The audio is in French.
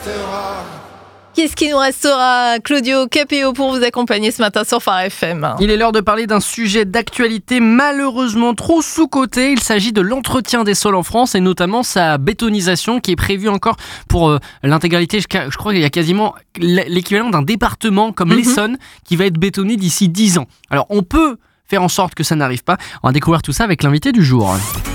Qu'est-ce qui nous restera, Claudio Capéo, pour vous accompagner ce matin sur Phare FM? Il est l'heure de parler d'un sujet d'actualité malheureusement trop sous-coté. Il s'agit de l'entretien des sols en France et notamment sa bétonisation qui est prévue encore pour l'intégralité. Je crois qu'il y a quasiment l'équivalent d'un département comme l'Essonne qui va être bétonné d'ici 10 ans. Alors on peut faire en sorte que ça n'arrive pas. On va découvrir tout ça avec l'invité du jour.